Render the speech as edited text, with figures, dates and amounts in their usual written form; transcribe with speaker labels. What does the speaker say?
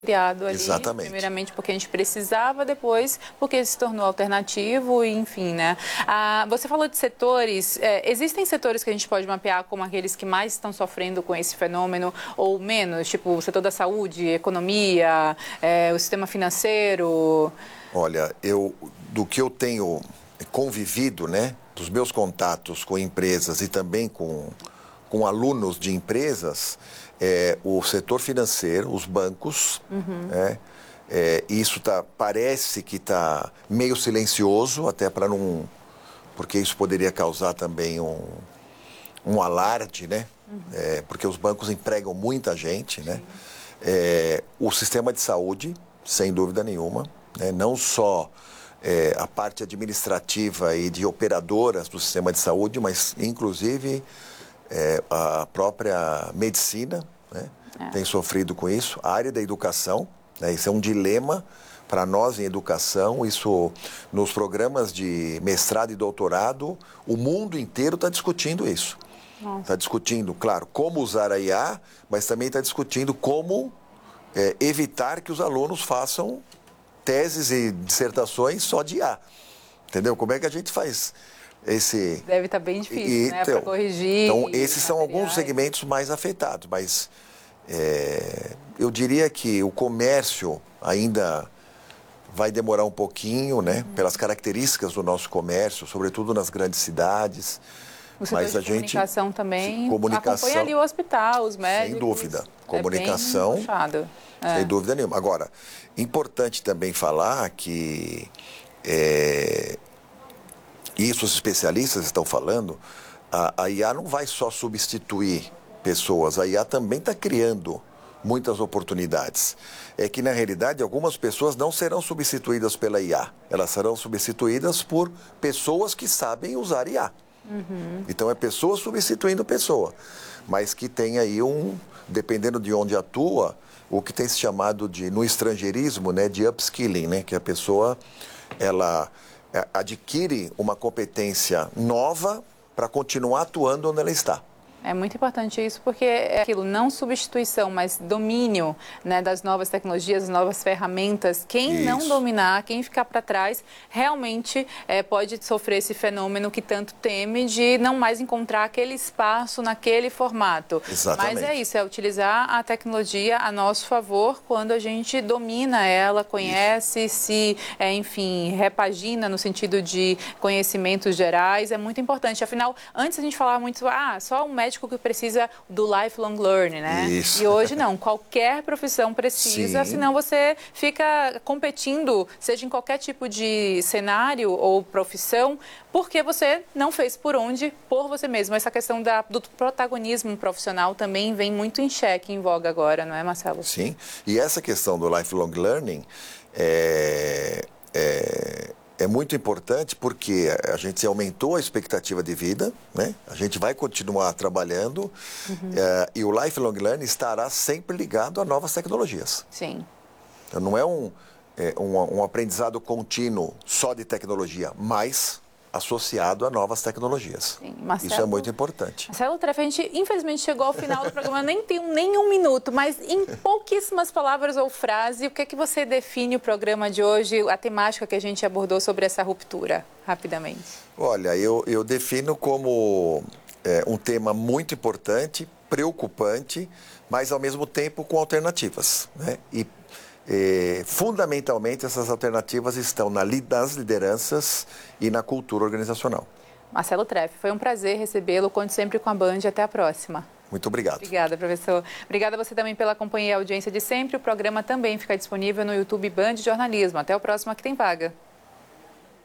Speaker 1: criado ali,
Speaker 2: Exatamente.
Speaker 1: Primeiramente porque a gente precisava, depois porque se tornou alternativo, e enfim, né? Você falou de setores, existem setores que a gente pode mapear como aqueles que mais estão sofrendo com esse fenômeno, ou menos, tipo o setor da saúde, economia, o sistema financeiro?
Speaker 2: Olha, do que eu tenho convivido, né, dos meus contatos com empresas e também com alunos de empresas, o setor financeiro, os bancos, né, isso parece que está meio silencioso, até para não... porque isso poderia causar também um alarde, né? Porque os bancos empregam muita gente, né? O sistema de saúde, sem dúvida nenhuma, né? Não só a parte administrativa e de operadoras do sistema de saúde, mas inclusive a própria medicina, né? Tem sofrido com isso. A área da educação, né? Isso é um dilema para nós em educação. Isso, nos programas de mestrado e doutorado, o mundo inteiro está discutindo isso. Está discutindo, claro, como usar a IA, mas também está discutindo como evitar que os alunos façam teses e dissertações só de IA. Entendeu? Como é que a gente faz esse...
Speaker 1: Deve estar bem difícil, né? Para corrigir.
Speaker 2: Então, esses são
Speaker 1: materiais.
Speaker 2: alguns segmentos mais afetados, mas eu diria que o comércio ainda vai demorar um pouquinho, né? Pelas características do nosso comércio, sobretudo nas grandes cidades.
Speaker 1: O setor
Speaker 2: Mas
Speaker 1: de comunicação também acompanha ali o hospital, os médicos.
Speaker 2: Sem dúvida. Comunicação,
Speaker 1: bem puxado.
Speaker 2: Sem dúvida nenhuma. Agora, importante também falar que isso os especialistas estão falando, a IA não vai só substituir pessoas, a IA também está criando muitas oportunidades. É que, na realidade, algumas pessoas não serão substituídas pela IA, elas serão substituídas por pessoas que sabem usar IA. Então, é pessoa substituindo pessoa, mas que tem aí dependendo de onde atua, o que tem se chamado no estrangeirismo, né, de upskilling, né, que a pessoa, ela adquire uma competência nova para continuar atuando onde ela está.
Speaker 1: É muito importante isso, porque é aquilo, não substituição, mas domínio, né, das novas tecnologias, das novas ferramentas. Quem não dominar, quem ficar para trás, realmente pode sofrer esse fenômeno que tanto teme de não mais encontrar aquele espaço naquele formato.
Speaker 2: Exatamente.
Speaker 1: Mas é isso, é utilizar a tecnologia a nosso favor quando a gente domina ela, conhece, enfim, repagina no sentido de conhecimentos gerais. É muito importante. Afinal, antes a gente falava muito, só um médico que precisa do lifelong learning, né?
Speaker 2: Isso.
Speaker 1: E hoje não, qualquer profissão precisa, senão você fica competindo, seja em qualquer tipo de cenário ou profissão, porque você não fez por você mesmo. Essa questão do protagonismo profissional também vem muito em xeque, em voga agora, não é, Marcelo?
Speaker 2: Sim, e essa questão do lifelong learning é muito importante porque a gente aumentou a expectativa de vida, né? A gente vai continuar trabalhando e o lifelong learning estará sempre ligado a novas tecnologias.
Speaker 1: Sim.
Speaker 2: Então, não é um aprendizado contínuo só de tecnologia, mas associado a novas tecnologias.
Speaker 1: Sim, Marcelo,
Speaker 2: isso é muito importante.
Speaker 1: Marcelo Treff, a gente infelizmente chegou ao final do programa, nem tenho nenhum minuto, mas em pouquíssimas palavras ou frases, o que é que você define o programa de hoje, a temática que a gente abordou sobre essa ruptura, rapidamente?
Speaker 2: Olha, eu defino como um tema muito importante, preocupante, mas ao mesmo tempo com alternativas, né? Fundamentalmente, essas alternativas estão nas lideranças e na cultura organizacional.
Speaker 1: Marcelo Treff, foi um prazer recebê-lo. Conte sempre com a Band. Até a próxima.
Speaker 2: Muito obrigado.
Speaker 1: Obrigada, professor. Obrigada a você também pela companhia e audiência de sempre. O programa também fica disponível no YouTube Band Jornalismo. Até o próximo Aqui Tem Vaga.